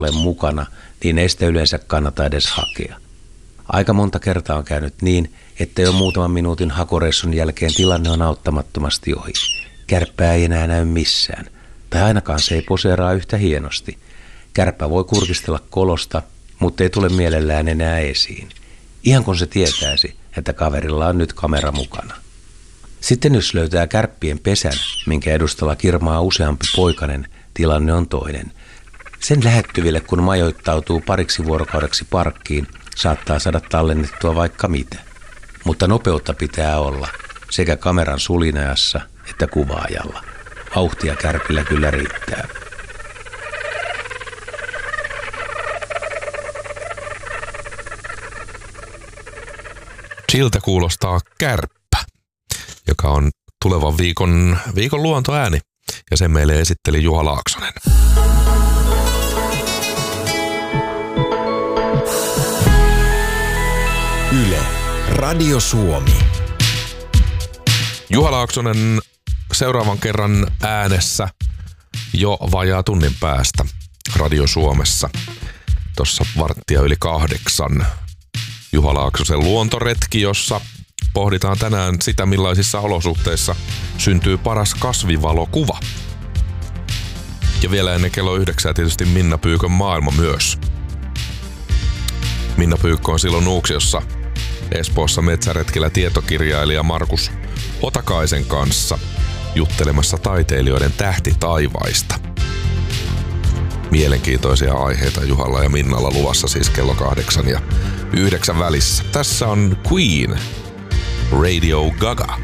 ole mukana, niin ei sitä yleensä kannata edes hakea. Aika monta kertaa on käynyt niin, että jo muutaman minuutin hakoreissun jälkeen tilanne on auttamattomasti ohi. Kärppää ei enää näy missään, tai ainakaan se ei poseeraa yhtä hienosti. Kärppä voi kurkistella kolosta, mutta ei tule mielellään enää esiin. Ihan kun se tietäisi, että kaverilla on nyt kamera mukana. Sitten jos löytää kärppien pesän, minkä edustalla kirmaa useampi poikanen, tilanne on toinen. Sen lähettyville, kun majoittautuu pariksi vuorokaudeksi parkkiin, saattaa saada tallennettua vaikka mitä. Mutta nopeutta pitää olla, sekä kameran sulinajassa että kuvaajalla. Vauhtia kärpillä kyllä riittää. Siltä kuulostaa kärppä, joka on tulevan viikon luontoääni, ja sen meille esitteli Juha Laaksonen. Yle, Radio Suomi. Juha Laaksonen seuraavan kerran äänessä jo vajaa tunnin päästä Radio Suomessa. Tuossa 7:15. Juha Laaksosen luontoretki, jossa pohditaan tänään sitä, millaisissa olosuhteissa syntyy paras kasvivalokuva. Ja vielä ennen kello 9 tietysti Minna Pyykön maailma myös. Minna Pyykkö on silloin Nuuksiossa Espoossa metsäretkellä tietokirjailija Markus Otakaisen kanssa juttelemassa taiteilijoiden tähtitaivaista. Mielenkiintoisia aiheita Juhalla ja Minnalla luvassa siis kello 8 ja 9 välissä. Tässä on Queen, Radio Gaga.